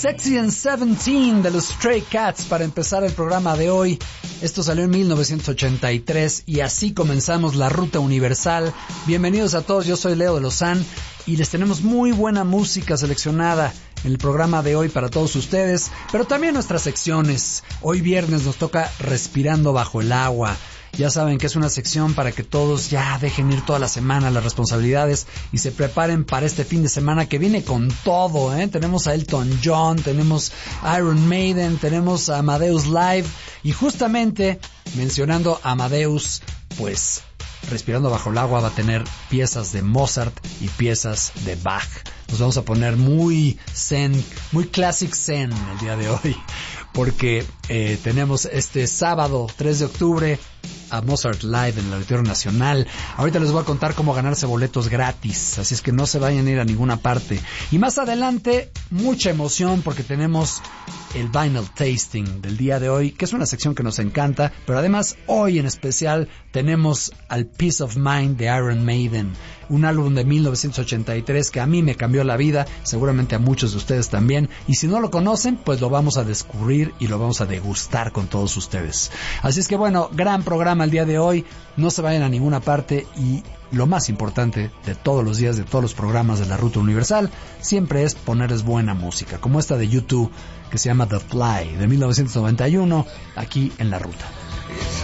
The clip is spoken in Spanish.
Sexy and 17 de los Stray Cats para empezar el programa de hoy. Esto salió en 1983 y así comenzamos la Ruta Universal. Bienvenidos a todos, yo soy Leo de Lozán y les tenemos muy buena música seleccionada en el programa de hoy para todos ustedes, pero también nuestras secciones. Hoy viernes nos toca Respirando Bajo el Agua. Ya saben que es una sección para que todos ya dejen ir toda la semana las responsabilidades y se preparen para este fin de semana que viene con todo, ¿eh? Tenemos a Elton John, tenemos Iron Maiden, tenemos a Amadeus Live y justamente mencionando a Amadeus, pues Respirando Bajo el Agua va a tener piezas de Mozart y piezas de Bach. Nos vamos a poner muy zen, muy classic zen el día de hoy, porque tenemos este sábado 3 de octubre a Mozart Live en el Auditorio Nacional. Ahorita les voy a contar cómo ganarse boletos gratis, así es que no se vayan a ir a ninguna parte. Y más adelante, mucha emoción porque tenemos el Vinyl Tasting del día de hoy, que es una sección que nos encanta, pero además hoy en especial tenemos al Peace of Mind de Iron Maiden, un álbum de 1983 que a mí me cambió la vida, seguramente a muchos de ustedes también, y si no lo conocen, pues lo vamos a descubrir y lo vamos a degustar con todos ustedes. Así es que bueno, gran programa el día de hoy, no se vayan a ninguna parte y lo más importante de todos los días, de todos los programas de la Ruta Universal, siempre es ponerles buena música, como esta de YouTube que se llama The Fly de 1991, aquí en la Ruta.